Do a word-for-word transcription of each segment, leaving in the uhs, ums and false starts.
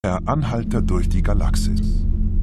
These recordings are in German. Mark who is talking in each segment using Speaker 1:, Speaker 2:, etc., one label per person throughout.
Speaker 1: Per Anhalter durch die Galaxis.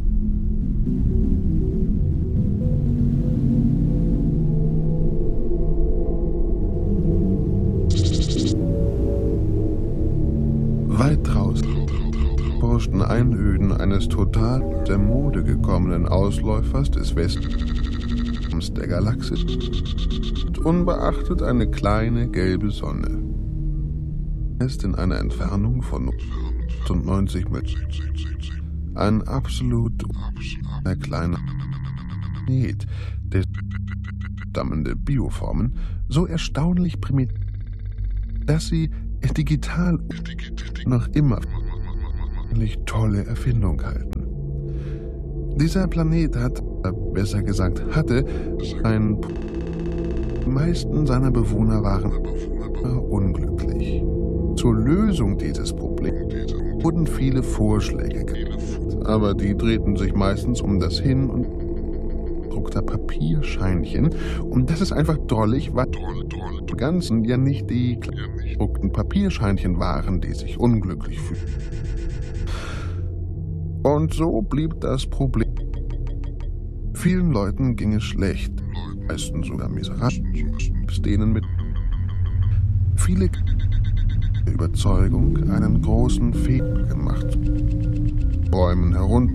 Speaker 2: Weit draußen forschten Einöden eines total der Mode gekommenen Ausläufers des Westens der Galaxis und unbeachtet eine kleine gelbe Sonne. Ist in einer Entfernung von neunzig Meter. Ein absolut kleiner Planet, der stammende Bioformen so erstaunlich primitiv, dass sie digital noch immer tolle Erfindung halten. Dieser Planet hat, besser gesagt hatte, ein die meisten seiner Bewohner waren unglücklich. Zur Lösung dieses Problems wurden viele Vorschläge gemacht, aber die drehten sich meistens um das Hin- und druckter Papierscheinchen, und das ist einfach drollig, weil im Ganzen ja nicht die gedruckten Papierscheinchen waren, die sich unglücklich fühlten. Und so blieb das Problem. Vielen Leuten ging es schlecht, meistens sogar miserabel, denen mit viele Überzeugung einen großen Fehler gemacht, Bäumen herunter,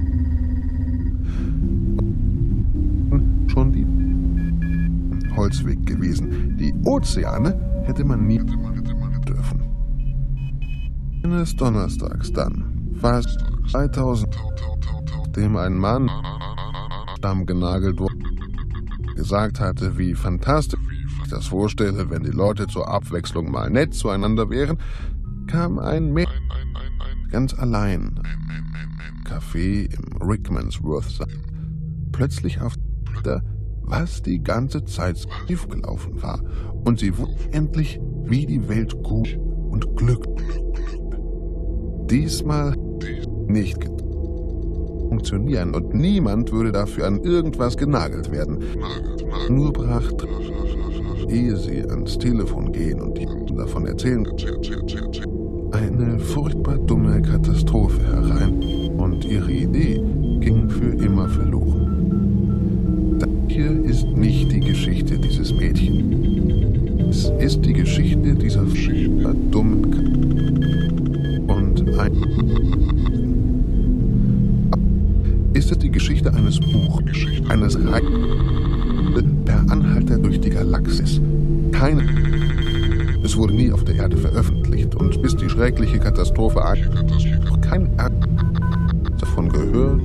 Speaker 2: schon die Holzweg gewesen. Die Ozeane hätte man nie dürfen. Eines Donnerstags dann, fast zweitausend, dem ein Mann stammgenagelt wurde, gesagt hatte, wie fantastisch ich das vorstelle, wenn die Leute zur Abwechslung mal nett zueinander wären, kam ein Mädchen ganz allein im Café im Rickmansworth plötzlich auf der, was die ganze Zeit schief gelaufen war, und sie wusste endlich, wie die Welt gut und glücklich. Diesmal nicht funktionieren und niemand würde dafür an irgendwas genagelt werden. Nur brach, ehe sie ans Telefon gehen und davon erzählen, eine furchtbar dumme Katastrophe herein und ihre Idee ging für immer verloren. Das hier ist nicht die Geschichte dieses Mädchens. Es ist die Geschichte dieser furchtbar dummen Katastrophe und ein ist es die Geschichte eines Buches, eines Reisen per Anhalter durch die Galaxis. Keine. Es wurde nie auf der Erde veröffentlicht und bis die schreckliche Katastrophe noch kein Erd davon gehört.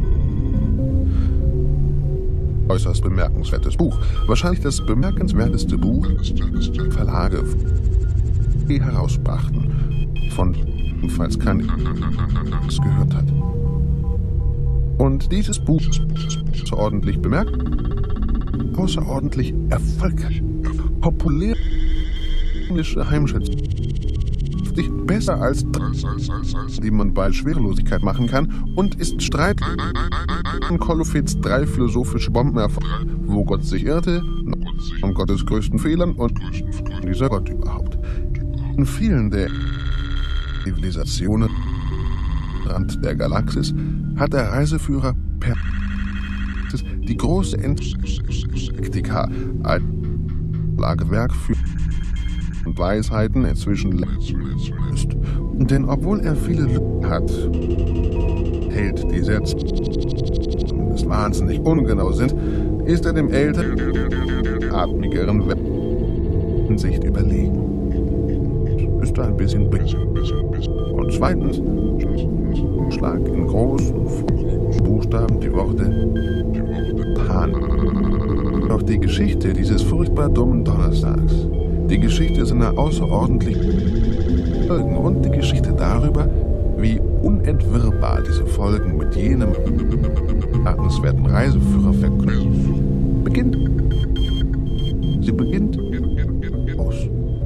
Speaker 2: Äußerst bemerkenswertes Buch. Wahrscheinlich das bemerkenswerteste Buch, das Verlage herausbrachten, von falls keiner es gehört hat. Und dieses Buch ist außerordentlich bemerkt, außerordentlich erfolgreich, populär Heimschätzung, besser als die man bei Schwerelosigkeit machen kann, und ist Streit von Kolofits drei philosophische Bomben erfolgt, wo Gott sich irrte, von Gottes größten Fehlern und dieser Gott überhaupt. In vielen der Zivilisationen Rand der Galaxis hat der Reiseführer per die große Encyklika, ein Lagewerk für und Weisheiten inzwischen ist. Denn obwohl er viele Lücken hat, hält, die sehr zumindest wahnsinnig ungenau sind, ist er dem älteren, atmigeren Hinsicht überlegen. Ist ein bisschen blick. Und zweitens, schlag in großen Buchstaben die Worte Pan. Doch die Geschichte dieses furchtbar dummen Donnerstags, die Geschichte seiner außerordentlichen Folgen und die Geschichte darüber, wie unentwirrbar diese Folgen mit jenem bemerkenswerten Reiseführer verknüpfen, beginnt. Sie beginnt aus.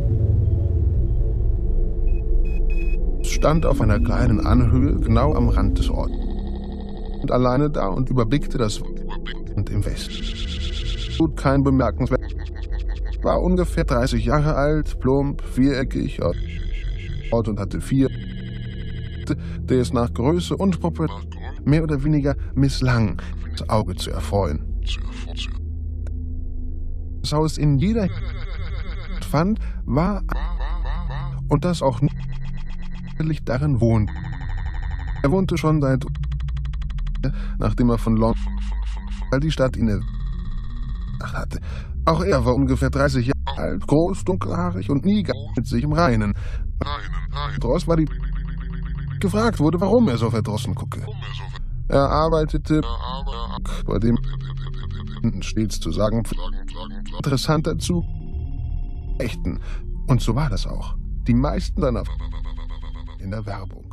Speaker 2: Es stand auf einer kleinen Anhöhe genau am Rand des Ortes und alleine da und überblickte das und im Westen. Tut kein bemerkenswert. War ungefähr dreißig Jahre alt, plump, viereckig und hatte vier suchte, der es nach Größe und Popularität mehr oder weniger misslang, das Auge zu erfreuen. Das Haus in jeder fand, war und das auch nicht darin wohnt. Er wohnte schon seit, nachdem er von London, weil die Stadt ihn hatte. Auch er war ungefähr dreißig Jahre alt, groß, dunkelhaarig und nie ganz mit sich im Reinen. Dross war die gefragt wurde, warum er so verdrossen gucke. Er arbeitete, bei dem stets zu sagen, interessanter zu echten. Und so war das auch. Die meisten seiner in der Werbung.